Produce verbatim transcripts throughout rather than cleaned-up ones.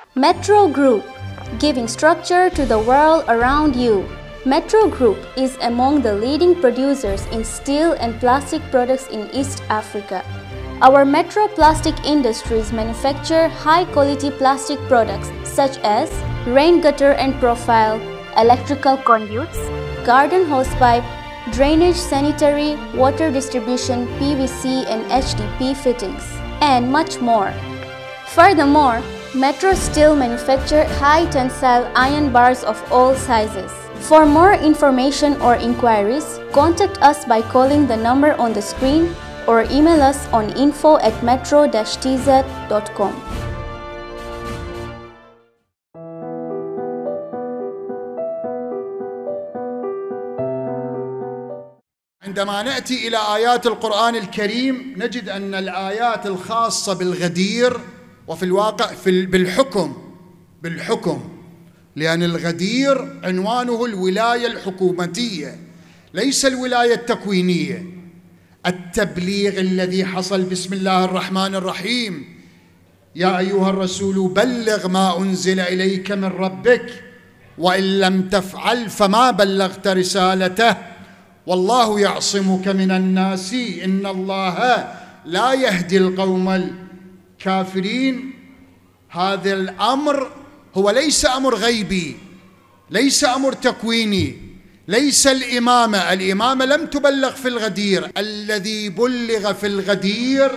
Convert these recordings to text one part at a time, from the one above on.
Metro Group, giving structure to the world around you. Metro Group is among the leading producers in steel and plastic products in East Africa. Our Metro Plastic Industries manufacture high-quality plastic products such as rain gutter and profile, electrical conduits, garden hosepipe, drainage, sanitary, water distribution, P V C and H D P fittings, and much more. Furthermore, Metro still manufacture high-tensile iron bars of all sizes. For more information or inquiries, contact us by calling the number on the screen or email us on info at metro dash t z dot com. عندما نأتي إلى آيات القرآن الكريم نجد أن الآيات الخاصة بالغدير وفي الواقع في بالحكم بالحكم لأن الغدير عنوانه الولاية الحكومتية ليس الولاية التكوينية. التبليغ الذي حصل بسم الله الرحمن الرحيم يا أيها الرسول بلغ ما أنزل إليك من ربك وإن لم تفعل فما بلغت رسالته والله يعصمك من الناس إن الله لا يهدي القوم الكافرين. هذا الأمر هو ليس أمر غيبي، ليس أمر تكويني، ليس الإمامة. الإمامة لم تبلغ في الغدير، الذي بلغ في الغدير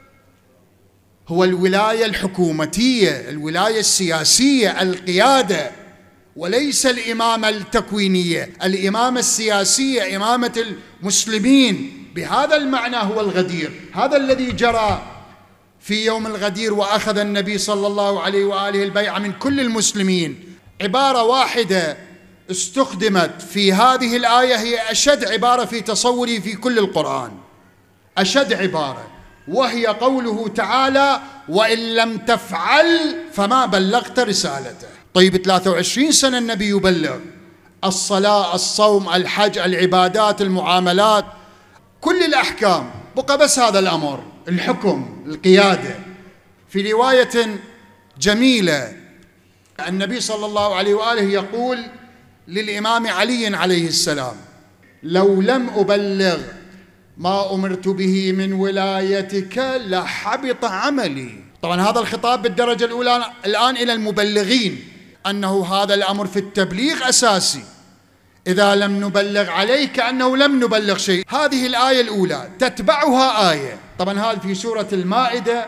هو الولاية الحكومتية، الولاية السياسية، القيادة، وليس الإمامة التكوينية. الإمامة السياسية إمامة المسلمين بهذا المعنى هو الغدير. هذا الذي جرى في يوم الغدير، وأخذ النبي صلى الله عليه وآله البيعة من كل المسلمين. عبارة واحدة استخدمت في هذه الآية هي أشد عبارة في تصوري في كل القرآن، أشد عبارة، وهي قوله تعالى وإن لم تفعل فما بلغت رسالته. طيب ثلاثة وعشرين سنة النبي يبلغ الصلاة، الصوم، الحج، العبادات، المعاملات، كل الأحكام، بقى بس هذا الأمر، الحكم، القيادة. في رواية جميلة النبي صلى الله عليه وآله يقول للإمام علي عليه السلام لو لم أبلغ ما أمرت به من ولايتك لحبط عملي. طبعا هذا الخطاب بالدرجة الأولى الآن إلى المبلغين، أنه هذا الأمر في التبليغ أساسي، إذا لم نبلغ عليه كأنه لم نبلغ شيء. هذه الآية الأولى تتبعها آية، طبعا هذا في سورة المائدة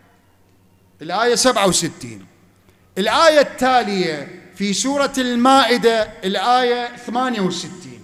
الآية سبعة وستين. الآية التالية في سورة المائدة الآية ثمانية وستين،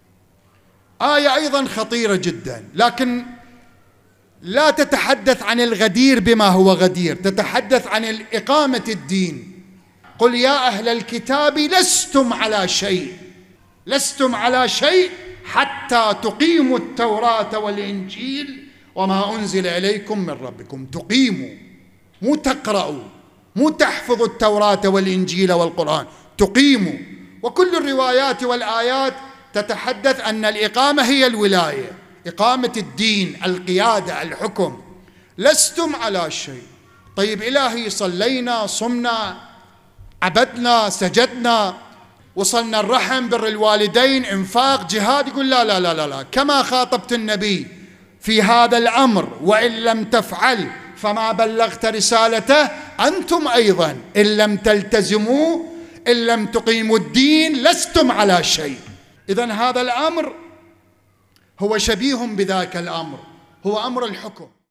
آية أيضا خطيرة جدا، لكن لا تتحدث عن الغدير بما هو غدير، تتحدث عن إقامة الدين. قل يا أهل الكتاب لستم على شيء، لستم على شيء حتى تقيموا التوراة والإنجيل وما أنزل إليكم من ربكم. تقيموا، مو تقرأوا، مو تحفظوا التوراة والإنجيل والقرآن، تقيموا. وكل الروايات والآيات تتحدث أن الإقامة هي الولاية، إقامة الدين، القيادة، الحكم. لستم على شيء. طيب إلهي صلينا، صمنا، عبدنا، سجدنا، وصلنا الرحم، بر الوالدين، انفاق، جهاد، يقول لا لا لا لا, لا. كما خاطبت النبي في هذا الأمر وإن لم تفعل فما بلغت رسالته، أنتم أيضا إن لم تلتزموا، إن لم تقيموا الدين لستم على شيء. إذن هذا الأمر هو شبيه بذاك الأمر، هو أمر الحكم.